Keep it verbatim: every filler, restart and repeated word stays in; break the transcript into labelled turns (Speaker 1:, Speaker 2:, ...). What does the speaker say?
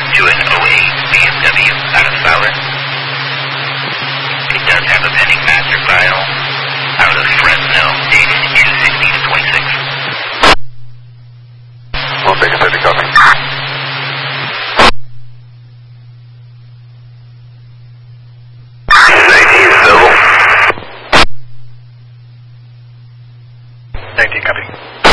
Speaker 1: to an oh eight B M W out of Fowler. It does have a pending master file out of Fresno, dated two sixty to twenty-six.
Speaker 2: We'll take a fifty copy. nineteen civil.
Speaker 3: nineteen copy.